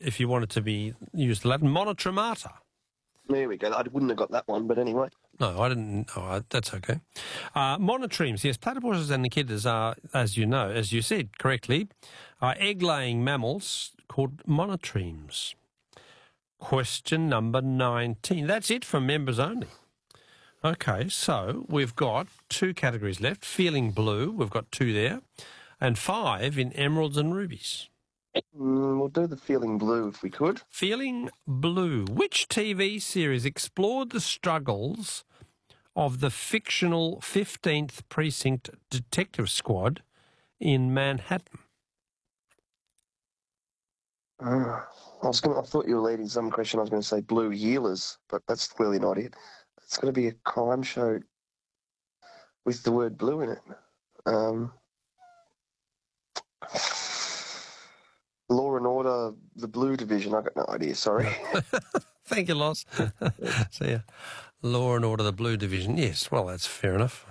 if you wanted to be used to Latin, monotremata. There we go. I wouldn't have got that one, but anyway. No, I didn't. Oh, that's okay. Monotremes, yes. Platypuses and echidnas are, as you know, as you said correctly, are egg-laying mammals called monotremes. Question number 19. That's it from members only. Okay, so we've got 2 categories left. Feeling blue, we've got 2 there, and 5 in emeralds and rubies. We'll do the feeling blue if we could. Feeling blue. Which TV series explored the struggles of the fictional 15th Precinct Detective Squad in Manhattan? I thought you were leading some question. I was going to say Blue Healers, but that's clearly not it. It's going to be a crime show with the word blue in it. Law and Order, the Blue Division. I got no idea. Sorry. Thank you, Loz. See ya. Law and Order, the Blue Division. Yes, well, that's fair enough.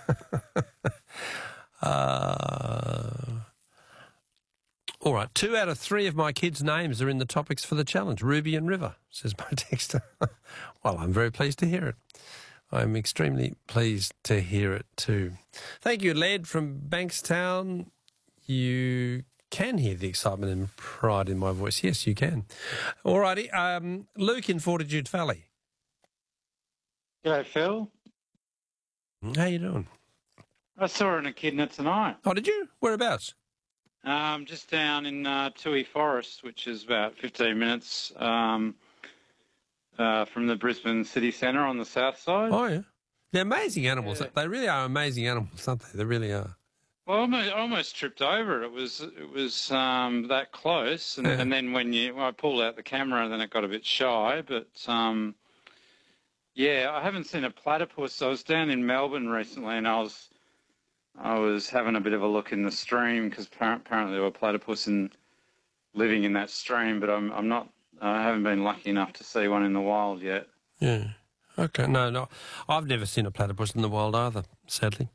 All right, 2 out of 3 of my kids' names are in the topics for the challenge. Ruby and River, says my texter. Well, I'm very pleased to hear it. I'm extremely pleased to hear it too. Thank you, Led from Bankstown. You can hear the excitement and pride in my voice. Yes, you can. All righty. Luke in Fortitude Valley. G'day, Phil. How you doing? I saw an echidna tonight. Oh, did you? Whereabouts? Just down in Toohey Forest, which is about 15 minutes from the Brisbane city centre on the south side. Oh, yeah. They're amazing animals. Yeah. They really are amazing animals, aren't they? They really are. Well, I almost tripped over it. It was that close, and, and then when I pulled out the camera, and then it got a bit shy. But yeah, I haven't seen a platypus. I was down in Melbourne recently, and I was having a bit of a look in the stream because apparently there were platypus living in that stream, but I haven't been lucky enough to see one in the wild yet. Yeah. Okay. No. I've never seen a platypus in the wild either, sadly.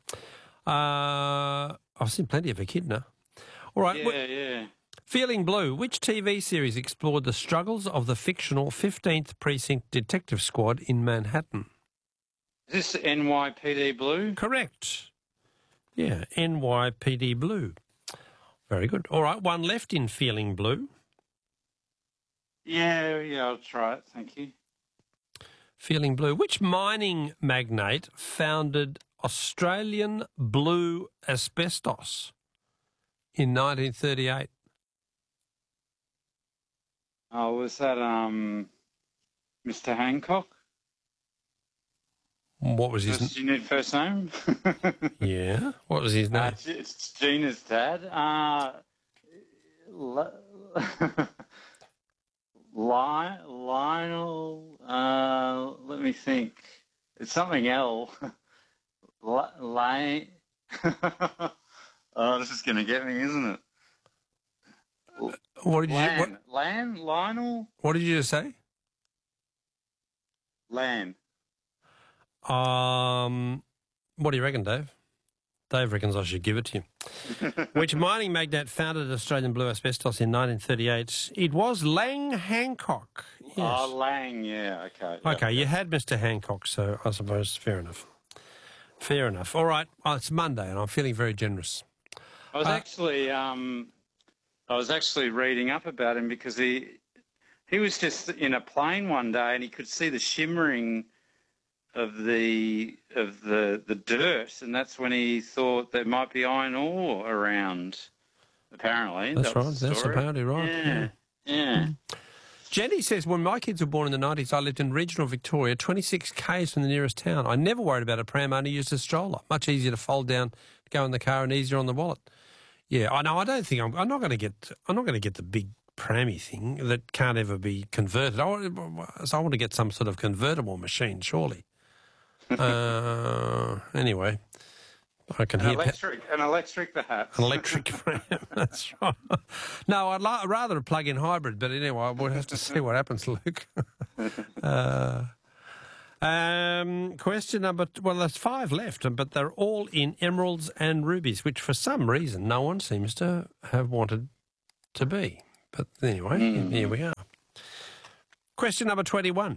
I've seen plenty of echidna. All right. Yeah. Feeling Blue. Which TV series explored the struggles of the fictional 15th Precinct Detective Squad in Manhattan? Is this NYPD Blue? Correct. Yeah, NYPD Blue. Very good. All right, 1 left in Feeling Blue. Yeah, I'll try it. Thank you. Feeling Blue. Which mining magnate founded Australian Blue Asbestos in 1938? Oh, was that Mr. Hancock? What was his name? Do you need first name? Yeah. What was his name? It's Gina's dad. Lionel. Let me think. It's something L. Lane. Oh, this is going to get me, isn't it? What did Lionel? What did you just say? Lan. What do you reckon, Dave? Dave reckons I should give it to you. Which mining magnate founded Australian Blue Asbestos in 1938? It was Lang Hancock. Yes. Oh, Lang, yeah, okay. Okay, you had Mr. Hancock, so I suppose fair enough. Fair enough. All right, it's Monday and I'm feeling very generous. I was actually reading up about him because he was just in a plane one day and he could see the shimmering of the dirt, and that's when he thought there might be iron ore around. Apparently, that's right. That's apparently right. Yeah. Jenny says, when my kids were born in the 90s, I lived in regional Victoria, 26 k's from the nearest town. I never worried about a pram, I only used a stroller. Much easier to fold down, go in the car, and easier on the wallet. Yeah, I know. I don't think I'm not going to get the big prammy thing that can't ever be converted. I want to get some sort of convertible machine, surely. Anyway, I can hear an electric perhaps. An electric pram. That's right. No, I'd rather a plug-in hybrid, but anyway, we'll have to see what happens, Luke. Question number. Well, there's 5 left, but they're all in emeralds and rubies, which for some reason no one seems to have wanted to be. But anyway, here we are. Question number 21.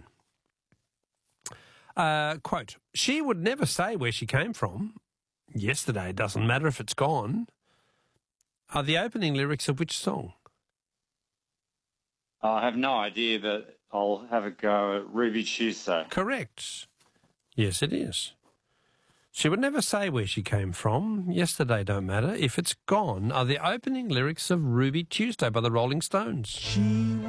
Quote, she would never say where she came from. Yesterday doesn't matter if it's gone. Are the opening lyrics of which song? I have no idea, but I'll have a go at Ruby Tuesday. Correct. Yes, it is. She would never say where she came from. Yesterday don't matter. If it's gone are the opening lyrics of Ruby Tuesday by the Rolling Stones.